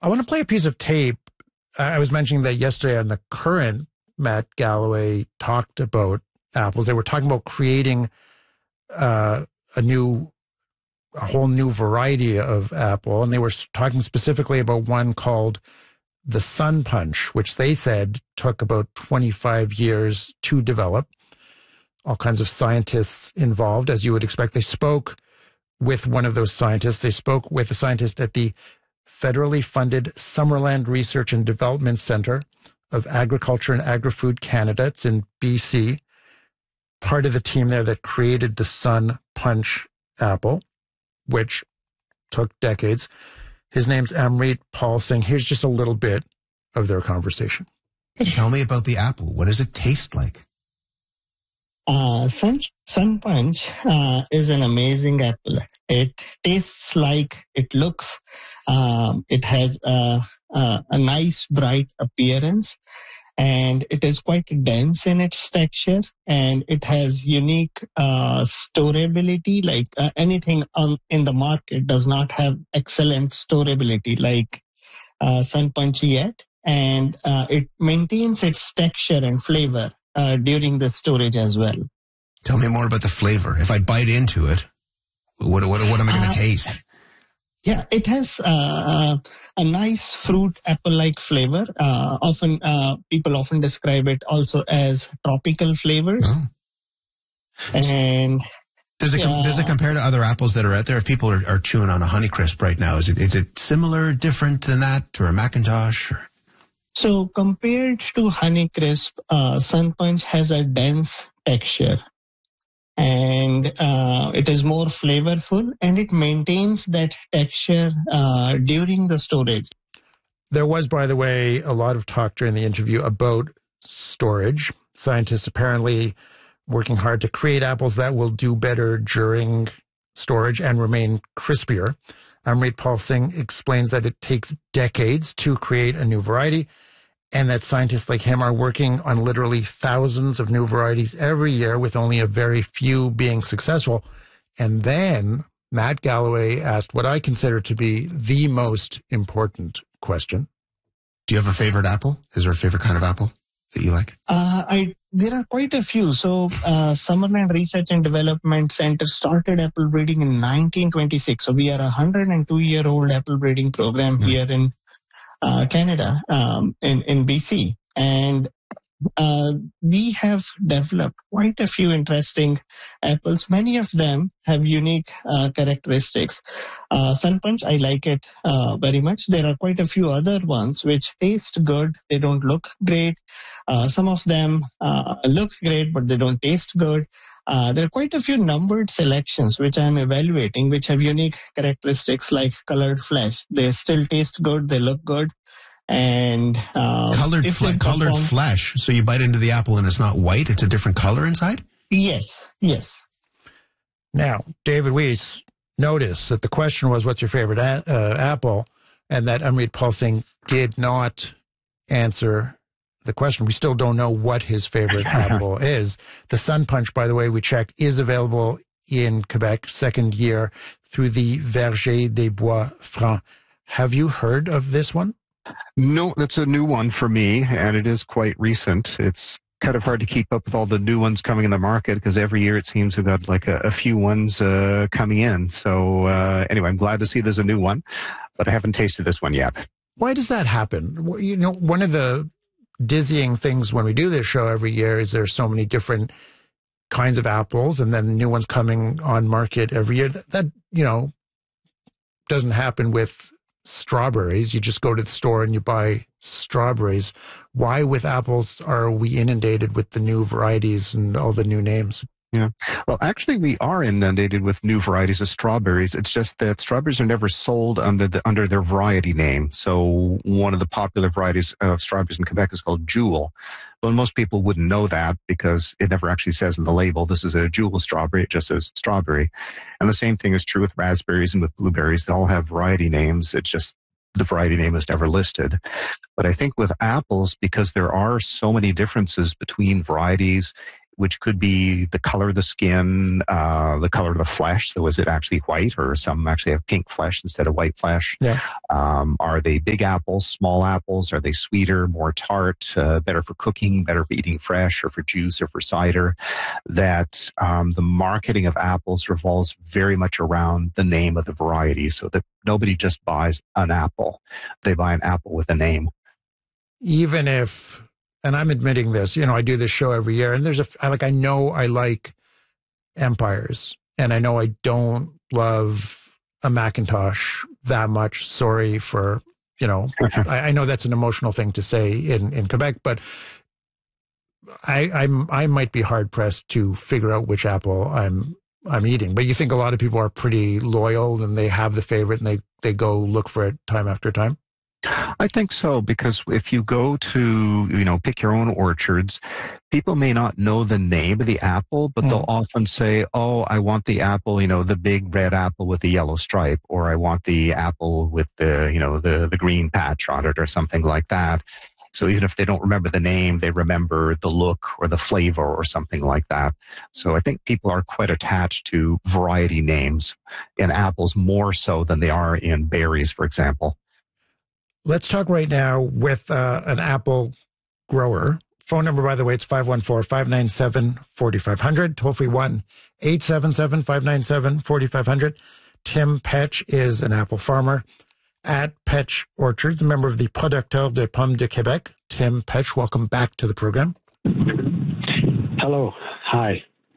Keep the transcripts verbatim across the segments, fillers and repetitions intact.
I want to play a piece of tape. I was mentioning that yesterday on The Current, Matt Galloway talked about apples. They were talking about creating uh, a new, a whole new variety of apple, and they were talking specifically about one called the Sun Punch, which they said took about twenty-five years to develop. All kinds of scientists involved, as you would expect. They spoke with one of those scientists. They spoke with a scientist at the federally funded Summerland Research and Development Center of Agriculture and Agri-Food Canada. It's in B C. Part of the team there that created the Sun Punch apple, which took decades. His name's Amrit Paul Singh. Here's just a little bit of their conversation. Tell me about the apple. What does it taste like? Uh, Sun, Sun Punch uh, is an amazing apple. It tastes like it looks. Um, it has a, a, a nice, bright appearance, and it is quite dense in its texture, and it has unique uh, storability. Like uh, anything on in the market does not have excellent storability like uh, Sun Punch yet, and uh, it maintains its texture and flavor Uh, during the storage as well. Tell me more about the flavor. If I bite into it, what what, what am I going to uh, taste? Yeah, it has uh, a nice fruit apple-like flavor. Uh, often uh, people often describe it also as tropical flavors. Oh. And does it uh, does it compare to other apples that are out there? If people are, are chewing on a Honeycrisp right now, is it is it similar, different than that, or a Macintosh? Or? So compared to Honeycrisp, uh, Sun Punch has a dense texture, and uh, it is more flavorful, and it maintains that texture uh, during the storage. There was, by the way, a lot of talk during the interview about storage. Scientists apparently working hard to create apples that will do better during storage and remain crispier. Amrit Paul Singh explains that it takes decades to create a new variety, and that scientists like him are working on literally thousands of new varieties every year, with only a very few being successful. And then Matt Galloway asked what I consider to be the most important question. Do you have a favorite apple? Is there a favorite kind of apple that you like? Uh, I there are quite a few. So uh, Summerland Research and Development Center started apple breeding in nineteen twenty-six. So we are a one hundred two year old apple breeding program mm. here in uh, Canada, um, in, in B C. And uh, we have developed quite a few interesting apples. Many of them have unique uh, characteristics. Uh, Sun Punch, I like it uh, very much. There are quite a few other ones which taste good. They don't look great. Uh, some of them uh, look great, but they don't taste good. Uh, there are quite a few numbered selections which I'm evaluating, which have unique characteristics like colored flesh. They still taste good. They look good. And uh, colored fle- colored flesh. So you bite into the apple and it's not white; it's a different color inside. Yes, yes. Now, David Weiss noticed that the question was, "What's your favorite a- uh, apple?" and that Amrit Paul Singh did not answer the question. We still don't know what his favorite apple is. The Sun Punch, by the way, we checked, is available in Quebec, second year, through the Verger des Bois Francs. Have you heard of this one? No, that's a new one for me, and it is quite recent. It's kind of hard to keep up with all the new ones coming in the market because every year it seems we've got like a, a few ones uh, coming in. So uh, anyway, I'm glad to see there's a new one, but I haven't tasted this one yet. Why does that happen? You know, one of the dizzying things when we do this show every year is there's so many different kinds of apples, and then new ones coming on market every year. That, that you know, doesn't happen with strawberries. You just go to the store and you buy strawberries. Why with apples are we inundated with the new varieties and all the new names? Yeah. Well, actually, we are inundated with new varieties of strawberries. It's just that strawberries are never sold under the, under their variety name. So one of the popular varieties of strawberries in Quebec is called Jewel. Well, most people wouldn't know that because it never actually says in the label, this is a Jewel strawberry. It just says strawberry. And the same thing is true with raspberries and with blueberries. They all have variety names. It's just the variety name is never listed. But I think with apples, because there are so many differences between varieties which could be the color of the skin, uh, the color of the flesh. So is it actually white, or some actually have pink flesh instead of white flesh? Yeah. Um, are they big apples, small apples? Are they sweeter, more tart, uh, better for cooking, better for eating fresh, or for juice, or for cider? That um, the marketing of apples revolves very much around the name of the variety, so that nobody just buys an apple. They buy an apple with a name. Even if, and I'm admitting this, you know, I do this show every year, and there's a, I like, I know I like Empires, and I know I don't love a Macintosh that much. Sorry for, you know, I, I know that's an emotional thing to say in, in Quebec, but I, I'm, I might be hard pressed to figure out which apple I'm, I'm eating. But you think a lot of people are pretty loyal and they have the favorite and they, they go look for it time after time? I think so, because if you go to, you know, pick your own orchards, people may not know the name of the apple, but mm. they'll often say, oh, I want the apple, you know, the big red apple with the yellow stripe, or I want the apple with the, you know, the, the green patch on it, or something like that. So even if they don't remember the name, they remember the look or the flavor or something like that. So I think people are quite attached to variety names in apples more so than they are in berries, for example. Let's talk right now with uh, an apple grower. Phone number, by the way, it's five one four, five nine seven, four five zero zero. Toll free one eight seven seven, five nine seven, four five zero zero. Tim Petch is an apple farmer at Petch Orchards, a member of the Producteurs de Pommes de Québec. Tim Petch, welcome back to the program. Hello. Hi.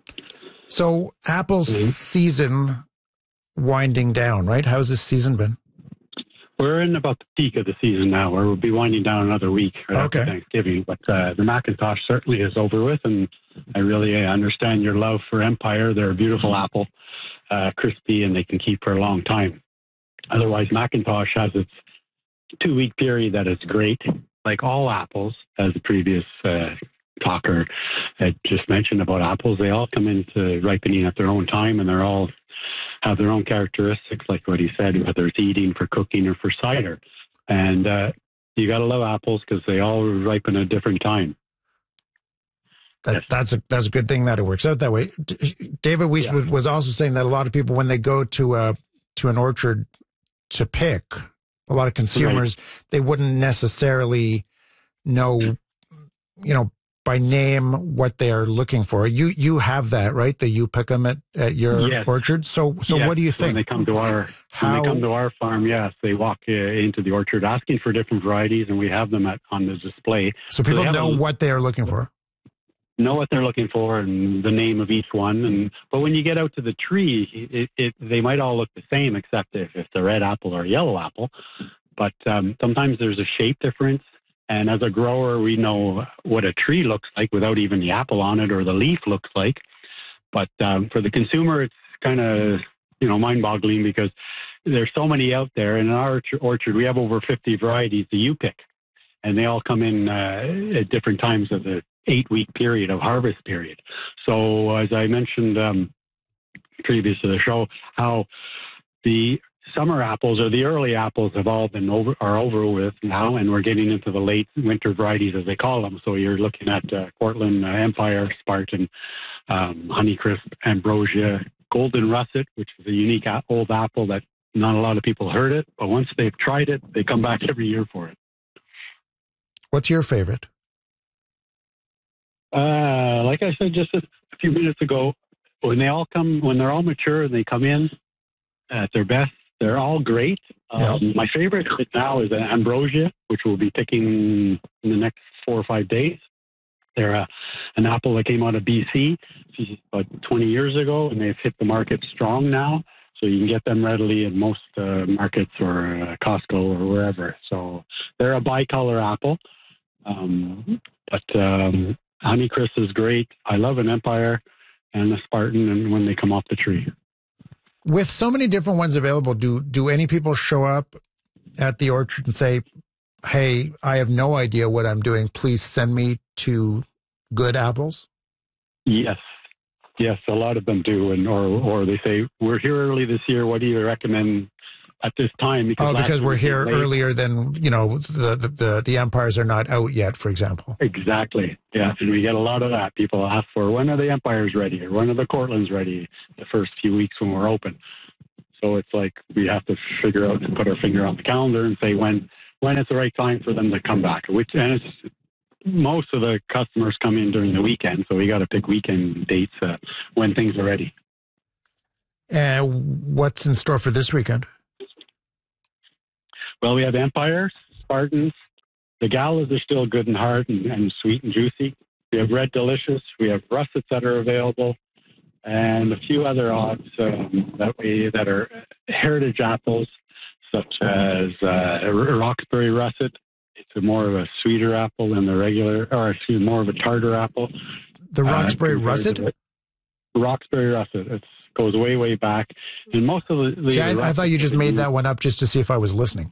So apple mm-hmm. season winding down, right? How's this season been? We're in about the peak of the season now, where we'll be winding down another week right okay. after Thanksgiving. But uh, the Macintosh certainly is over with, and I really uh, understand your love for Empire. They're a beautiful apple, uh, crispy, and they can keep for a long time. Otherwise, Macintosh has its two-week period that is great, like all apples, as the previous uh, talker had just mentioned about apples. They all come into ripening at their own time, and they're all have their own characteristics, like what he said, whether it's eating, for cooking, or for cider. And uh, you got to love apples because they all ripen at a different time. That, yes. That's a that's a good thing that it works out that way. David Weiss yeah. was also saying that a lot of people, when they go to a to an orchard to pick, a lot of consumers, right. they wouldn't necessarily know, you know, by name what they are looking for. You you have that, right? That you pick them at, at your yes. orchard. So so yes. what do you think? When they come to our How, when they come to our farm, yes, they walk uh, into the orchard asking for different varieties, and we have them at on the display. So people so know a, what they are looking for. Know what they're looking for and the name of each one. And but when you get out to the tree, it, it they might all look the same, except if it's a red apple or a yellow apple. But um, sometimes there's a shape difference. And as a grower, we know what a tree looks like without even the apple on it or the leaf looks like. But um, for the consumer, it's kind of, you know, mind-boggling because there's so many out there. And in our orchard, we have over fifty varieties that you pick. And they all come in uh, at different times of the eight-week period of harvest period. So as I mentioned um, previous to the show, how the summer apples or the early apples have all been over are over with now, and we're getting into the late winter varieties, as they call them. So you're looking at uh, Cortland, uh, Empire, Spartan, um, Honeycrisp, Ambrosia, Golden Russet, which is a unique a- old apple that not a lot of people heard it, but once they've tried it, they come back every year for it. What's your favorite? Uh, like I said just a few minutes ago, when they all come, when they're all mature and they come in at their best, they're all great. Um, yeah. My favorite right now is Ambrosia, which we'll be picking in the next four or five days. They're uh, an apple that came out of B C about twenty years ago, and they've hit the market strong now. So you can get them readily in most uh, markets or uh, Costco or wherever. So they're a bicolor apple. Um, but um, Honeycrisp is great. I love an Empire and a Spartan, and when they come off the tree. With so many different ones available, do do any people show up at the orchard and say, hey, I have no idea what I'm doing. Please send me to good apples? Yes. Yes, a lot of them do. And or, or they say, we're here early this year. What do you recommend at this time. Because oh, because we're week here late. earlier than, you know, the, the, the, the Empires are not out yet, for example. Exactly. Yeah. And we get a lot of that. People ask for, when are the Empires ready? Or when are the Cortlands ready? The first few weeks when we're open. So it's like we have to figure out and put our finger on the calendar and say when, when it's the right time for them to come back. Which, and it's, most of the customers come in during the weekend, so we got to pick weekend dates uh, when things are ready. And what's in store for this weekend? Well, we have Empires, Spartans. The galas are still good and hard and, and sweet and juicy. We have Red Delicious. We have russets that are available, and a few other odds um, that we that are heritage apples, such as uh, Roxbury Russet. It's a more of a sweeter apple than the regular, or excuse me, more of a tartar apple. The Roxbury uh, Russet? Roxbury Russet. It goes way, way back. And most of the... the see, I, I thought you just made that one up just to see if I was listening.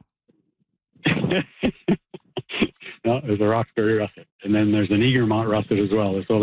No, there's a Roxbury Russet. And then there's an Egremont Russet as well. So